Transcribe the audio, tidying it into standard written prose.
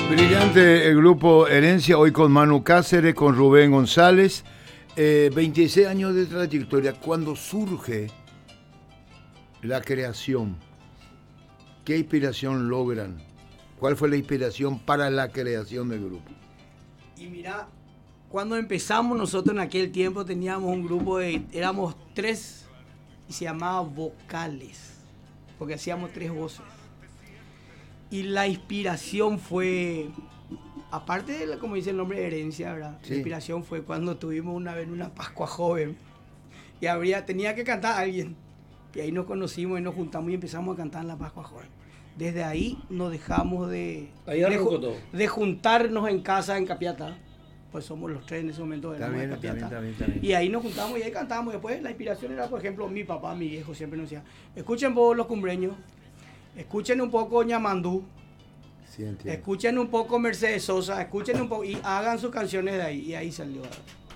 Brillante el grupo Herencia, hoy con Manu Cáceres, con Rubén González. 26 años de trayectoria. Cuando surge la creación, ¿qué inspiración logran? ¿Cuál fue la inspiración para la creación del grupo? Y mira, cuando empezamos nosotros en aquel tiempo teníamos un grupo éramos 3 y se llamaba Vocales, porque hacíamos 3 voces. Y la inspiración fue, aparte de, como dice el nombre, Herencia, ¿verdad? Sí. La inspiración fue cuando tuvimos una vez una Pascua Joven y tenía que cantar alguien. Y ahí nos conocimos y nos juntamos y empezamos a cantar en la Pascua Joven. Desde ahí nos dejamos de juntarnos en casa en Capiatá. Pues somos los 3 en ese momento de Capiatá. Y ahí nos juntamos y ahí cantamos. Después la inspiración era, por ejemplo, mi papá, mi viejo siempre nos decía, escuchen vos los cumbreños, escuchen un poco Ñamandú, sí, escuchen un poco Mercedes Sosa, escuchen un poco y hagan sus canciones de ahí. Y ahí salió.